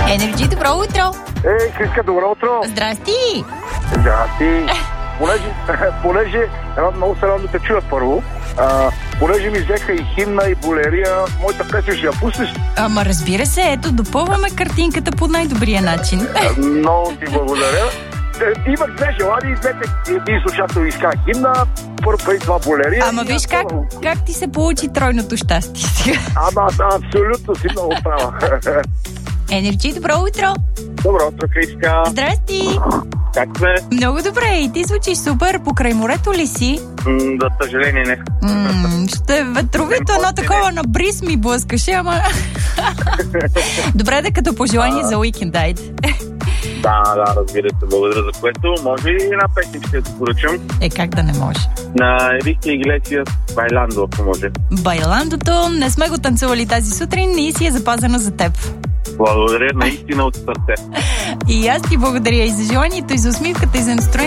Енерджи, добро утро! Криска, добро утро! Здрасти! Здрасти! Понеже много се радвам да те чуя първо, понеже ми взеха и химна, и болерия, моята песен ще я пуснеш? Ама разбира се, ето, допълваме картинката по най-добрия начин. Много ти благодаря. Имах две желания, един слушател иска химна, първо преди това болерия. Ама виж как ти се получи тройното щастие. Ама абсолютно си много права. Енерджи, добро утро! Добро утро, Криска. Здрасти! Как сме? Много добре, и ти звучиш супер. Покрай морето ли си? За съжаление не. Ще ветровито едно такова на бриз ми блъскаше, ама... Добре, да като пожелание за уикенд, айде. Да, разбира се, благодаря за което. Може и една песен ще я поръчам. Как да не може? На Енрике Иглесиас Байландо, ако може. Байландото, не сме го танцували тази сутрин и си е запазено за теб. Благодаря, наистина от сърце. И аз ти благодаря и за желанието, и за усмивката, и за настроението.